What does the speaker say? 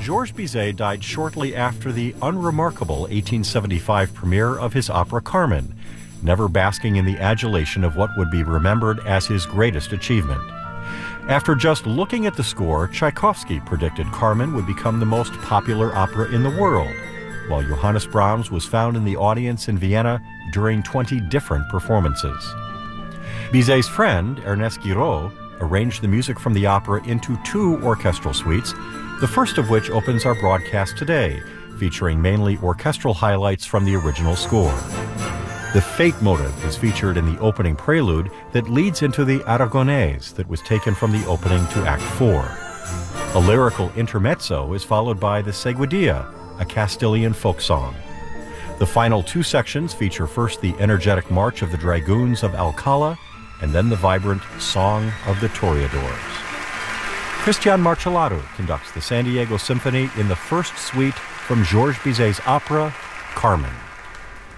Georges Bizet died shortly after the unremarkable 1875 premiere of his opera Carmen, never basking in the adulation of what would be remembered as his greatest achievement. After just looking at the score, Tchaikovsky predicted Carmen would become the most popular opera in the world, while Johannes Brahms was found in the audience in Vienna during 20 different performances. Bizet's friend, Ernest Guiraud, arranged the music from the opera into 2 orchestral suites, the first of which opens our broadcast today, featuring mainly orchestral highlights from the original score. The Fate motive is featured in the opening prelude that leads into the Aragonese that was taken from the opening to Act 4. A lyrical intermezzo is followed by the Seguidilla, a Castilian folk song. The final 2 sections feature first the energetic march of the Dragoons of Alcala, and then the vibrant Song of the Toreadors. Christian Marcellaro conducts the San Diego Symphony in the first suite from Georges Bizet's opera, Carmen.